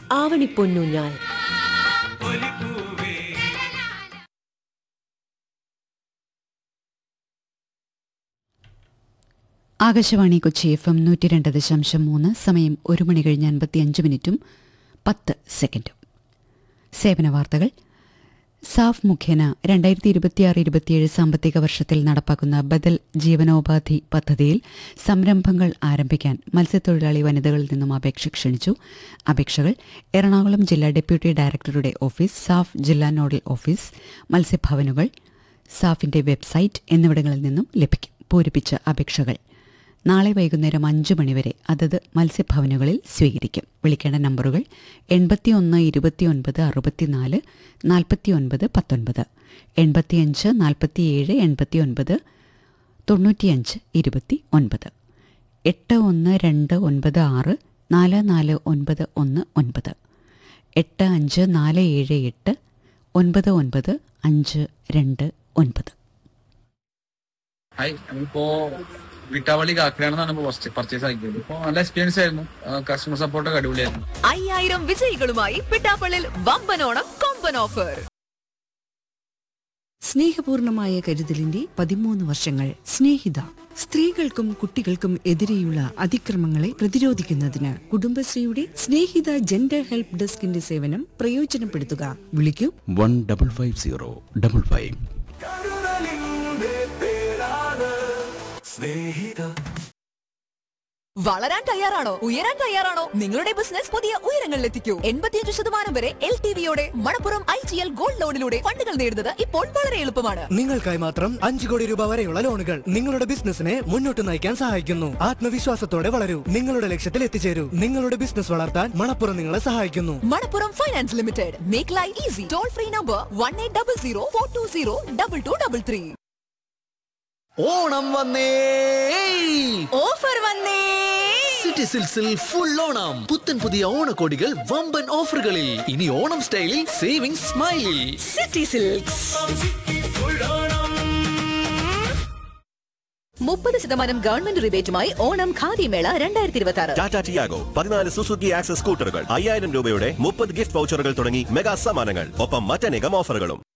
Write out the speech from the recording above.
ആവണിപ്പൊന്നൂഞ്ഞാൽ. Akashvani Kochi FM 102.3. സമയം 1 മണി കഴിഞ്ഞ് 55 10 സെക്കൻഡും. സേവന വാർത്തകൾ. സാഫ് മുഖേന 2026-27 സാമ്പത്തിക വർഷത്തിൽ നടപ്പാക്കുന്ന ബദൽ ജീവനോപാധി പദ്ധതിയിൽ സംരംഭങ്ങൾ ആരംഭിക്കാൻ മത്സ്യത്തൊഴിലാളി വനിതകളിൽ നിന്നും അപേക്ഷ ക്ഷണിച്ചു. അപേക്ഷകൾ എറണാകുളം ജില്ലാ ഡെപ്യൂട്ടി ഡയറക്ടറുടെ ഓഫീസ്, സാഫ് ജില്ലാ നോഡൽ ഓഫീസ്, മത്സ്യഭവനുകൾ, സാഫിന്റെ വെബ്സൈറ്റ് എന്നിവിടങ്ങളിൽ നിന്നും ലഭിക്കും. പൂരിപ്പിച്ച അപേക്ഷകൾ നാളെ വൈകുന്നേരം 5 മണിവരെ അതത് മത്സ്യഭവനുകളിൽ സ്വീകരിക്കും. വിളിക്കേണ്ട നമ്പറുകൾ 81 29 64 49 19, 85 47 89 95 29, 812964 44919, 85478 99529. ഹായ്, നമ്മളിപ്പോ വിട്ടാവളി കാക്കനാണെന്നാണ് പർച്ചേസ് ആക്കിയത്. ഇപ്പൊ നല്ല എക്സ്പീരിയൻസ് ആയിരുന്നു. കസ്റ്റമർ സപ്പോർട്ടൊക്കെ അടിപൊളിയായിരുന്നു. 5000 വിജയികളുമായി പിട്ടാപ്പള്ളിൽ വമ്പനോണം കൊമ്പൻ ഓഫർ. സ്നേഹപൂർണമായ കരുതലിന്റെ 13 വർഷങ്ങൾ. സ്നേഹിത. സ്ത്രീകൾക്കും കുട്ടികൾക്കും എതിരെയുള്ള അതിക്രമങ്ങളെ പ്രതിരോധിക്കുന്നതിന് കുടുംബശ്രീയുടെ സ്നേഹിത ജെൻഡർ ഹെൽപ്പ് ഡെസ്കിന്റെ സേവനം പ്രയോജനപ്പെടുത്തുക. വിളിക്കൂ 155055. വളരാൻ തയ്യാറാണോ? ഉയരാൻ തയ്യാറാണോ? നിങ്ങളുടെ ബിസിനസ് പുതിയ ഉയരങ്ങളിലെത്തിക്കൂ. 85% വരെ LTVയോടെ മണപ്പുറം IGL ഗോൾഡ് ലോണിലൂടെ ഫണ്ടുകൾ നേടുന്നത് ഇപ്പോൾ വളരെ എളുപ്പമാണ്. നിങ്ങൾക്കായി മാത്രം 5 കോടി രൂപ വരെയുള്ള ലോണുകൾ നിങ്ങളുടെ ബിസിനസിനെ മുന്നോട്ട് നയിക്കാൻ സഹായിക്കുന്നു. ആത്മവിശ്വാസത്തോടെ വളരൂ, നിങ്ങളുടെ ലക്ഷ്യത്തിൽ എത്തിച്ചേരൂ. നിങ്ങളുടെ ബിസിനസ് വളർത്താൻ മണപ്പുറം നിങ്ങളെ സഹായിക്കുന്നു. Manappuram finance limited. Make life easy. Toll free number 1800 420 3333. Onam വന്നേ, ഓഫർ വന്നേ. City സിൽക്സിൽ full Onam. പുത്തൻ പുതിയ ഓണക്കോടികൾ വമ്പൻ ഓഫറുകളിൽ. ഇനി ഓണം സ്റ്റൈലിൽ saving സ്മൈലിൽ. City silks. 30% government റിബേറ്റുമായി Onam khadi മേള 2026. ടാറ്റ ടിയാഗോ 14 സുസുക്കി ആക്സസ് സ്കൂട്ടറുകൾ, 5000 രൂപയുടെ 30 ഗിഫ്റ്റ് വൗച്ചറുകൾ തുടങ്ങി മെഗാ സമ്മാനങ്ങൾ, ഒപ്പം മറ്റനേകം ഓഫറുകളും.